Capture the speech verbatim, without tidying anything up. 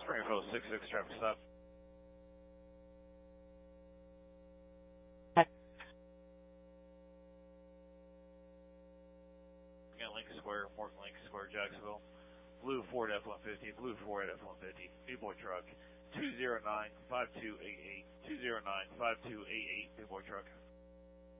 Springfield six six traffic stop. Again, Lincoln Square, Morton Lincoln Square, Jacksonville. Blue Ford F one fifty, Blue Ford F one fifty, Big Boy truck, two zero nine, five two eight eight, two zero nine, five two eight eight, Big Boy truck.